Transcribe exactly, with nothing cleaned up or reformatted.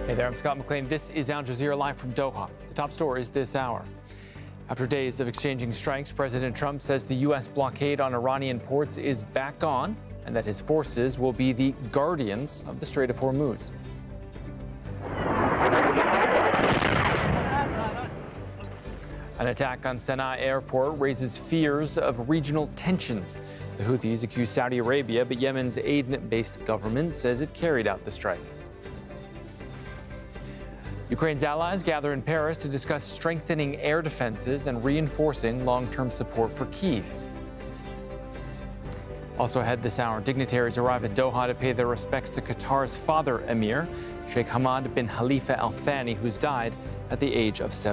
Hey there, I'm Scott McLean. This is Al Jazeera live from Doha. The top stories this hour. After days of exchanging strikes, President Trump says the U S blockade on Iranian ports is back on and that his forces will be the guardians of the Strait of Hormuz. An attack on Sana'a airport raises fears of regional tensions. The Houthis accuse Saudi Arabia, but Yemen's Aden-based government says it carried out the strike. Ukraine's allies gather in Paris to discuss strengthening air defenses and reinforcing long-term support for Kyiv. Also ahead this hour, dignitaries arrive at Doha to pay their respects to Qatar's father emir, Sheikh Hamad bin Khalifa Al Thani, who's died at the age of seventy.